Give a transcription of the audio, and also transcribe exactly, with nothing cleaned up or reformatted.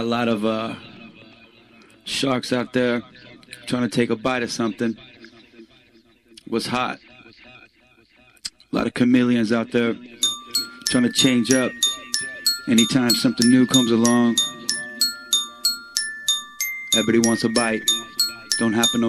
lot of uh, sharks out there trying to take a bite of something. What's hot? A lot of chameleons out there trying to change up. Anytime something new comes along, everybody wants a bite. Don't happen